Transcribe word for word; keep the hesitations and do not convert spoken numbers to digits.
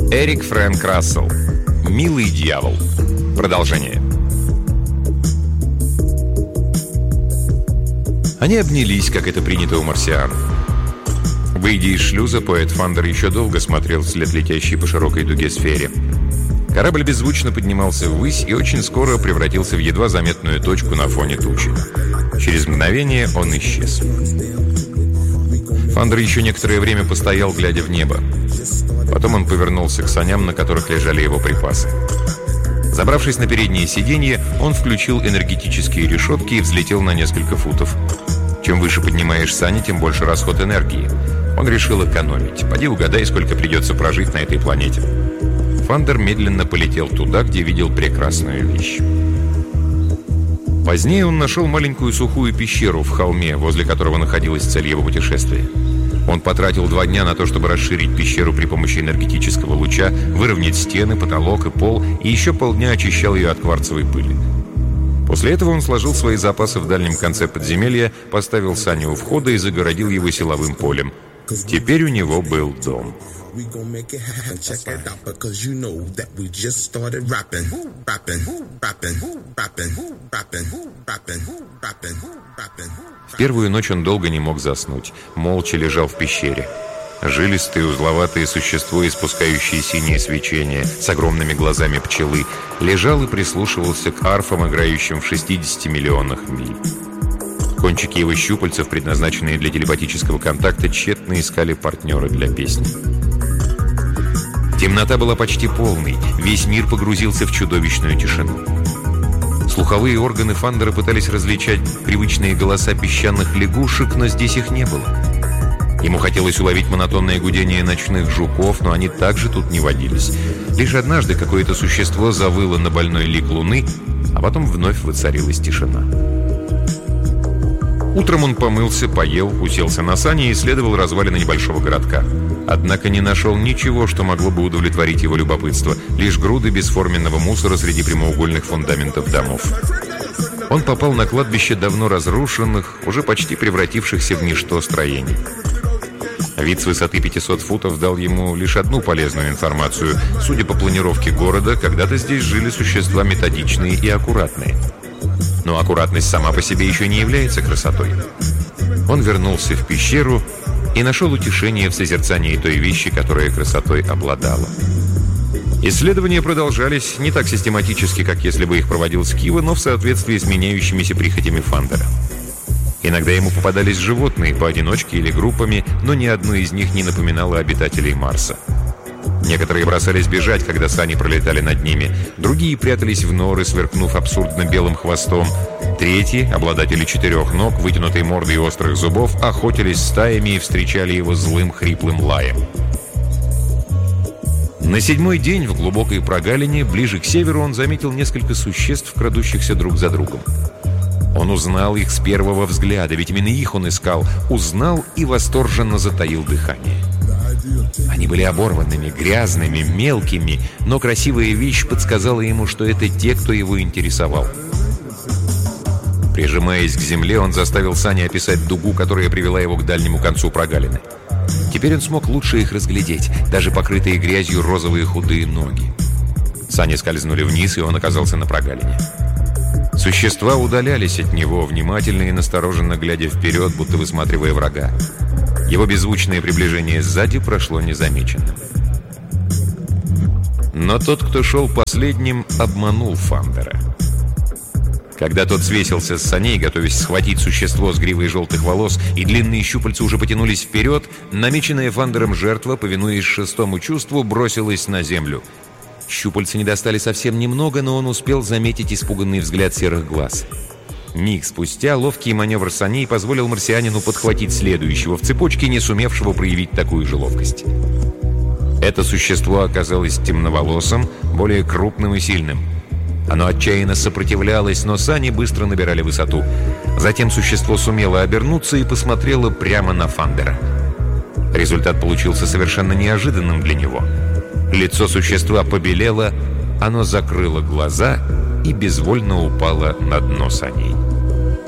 Эрик Фрэнк Рассел. «Милый дьявол». Продолжение. Они обнялись, как это принято у марсиан. Выйдя из шлюза, поэт Фандер еще долго смотрел вслед летящей по широкой дуге сфере. Корабль беззвучно поднимался ввысь и очень скоро превратился в едва заметную точку на фоне тучи. Через мгновение он исчез. Фандер еще некоторое время постоял, глядя в небо. Потом он повернулся к саням, на которых лежали его припасы. Забравшись на переднее сиденье, он включил энергетические решетки и взлетел на несколько футов. Чем выше поднимаешь сани, тем больше расход энергии. Он решил экономить. Поди угадай, сколько придется прожить на этой планете. Фандер медленно полетел туда, где видел прекрасную вещь. Позднее он нашел маленькую сухую пещеру в холме, возле которого находилась цель его путешествия. Он потратил два дня на то, чтобы расширить пещеру при помощи энергетического луча, выровнять стены, потолок и пол, и еще полдня очищал ее от кварцевой пыли. После этого он сложил свои запасы в дальнем конце подземелья, поставил сани у входа и загородил его силовым полем. Теперь у него был дом. В первую ночь он долго не мог заснуть. Молча лежал в пещере. Жилистое, узловатое существо, испускающее синее свечение, с огромными глазами пчелы, лежал и прислушивался к арфам, играющим в шестидесяти миллионах миль. Кончики его щупальцев, предназначенные для телепатического контакта, тщетно искали партнера для песни. Темнота была почти полной, весь мир погрузился в чудовищную тишину. Слуховые органы Фандера пытались различать привычные голоса песчаных лягушек, но здесь их не было. Ему хотелось уловить монотонное гудение ночных жуков, но они также тут не водились. Лишь однажды какое-то существо завыло на больной лик луны, а потом вновь воцарилась тишина. Утром он помылся, поел, уселся на сани и исследовал развалины небольшого городка. Однако не нашел ничего, что могло бы удовлетворить его любопытство, лишь груды бесформенного мусора среди прямоугольных фундаментов домов. Он попал на кладбище давно разрушенных, уже почти превратившихся в ничто строений. Вид с высоты пятисот футов дал ему лишь одну полезную информацию. Судя по планировке города, когда-то здесь жили существа методичные и аккуратные. Но аккуратность сама по себе еще не является красотой. Он вернулся в пещеру и нашел утешение в созерцании той вещи, которая красотой обладала. Исследования продолжались не так систематически, как если бы их проводил Скива, но в соответствии с меняющимися прихотями Фандера. Иногда ему попадались животные, поодиночке или группами, но ни одно из них не напоминало обитателей Марса. Некоторые бросались бежать, когда сани пролетали над ними. Другие прятались в норы, сверкнув абсурдно белым хвостом. Третьи, обладатели четырех ног, вытянутой мордой и острых зубов, охотились стаями и встречали его злым хриплым лаем. На седьмой день в глубокой прогалине, ближе к северу, он заметил несколько существ, крадущихся друг за другом. Он узнал их с первого взгляда, ведь именно их он искал. Узнал и восторженно затаил дыхание. Они были оборванными, грязными, мелкими, но красивая вещь подсказала ему, что это те, кто его интересовал. Прижимаясь к земле, он заставил сани описать дугу, которая привела его к дальнему концу прогалины. Теперь он смог лучше их разглядеть, даже покрытые грязью розовые худые ноги. Сани скользнули вниз, и он оказался на прогалине. Существа удалялись от него, внимательно и настороженно глядя вперед, будто высматривая врага. Его беззвучное приближение сзади прошло незамеченным. Но тот, кто шел последним, обманул Фандера. Когда тот свесился с саней, готовясь схватить существо с гривой желтых волос, и длинные щупальца уже потянулись вперед, намеченная Фандером жертва, повинуясь шестому чувству, бросилась на землю. Щупальца не достали совсем немного, но он успел заметить испуганный взгляд серых глаз. Миг спустя ловкий маневр саней позволил марсианину подхватить следующего в цепочке, не сумевшего проявить такую же ловкость. Это существо оказалось темноволосым, более крупным и сильным. Оно отчаянно сопротивлялось, но сани быстро набирали высоту. Затем существо сумело обернуться и посмотрело прямо на Фандера. Результат получился совершенно неожиданным для него. Лицо существа побелело, оно закрыло глаза и безвольно упало на дно саней.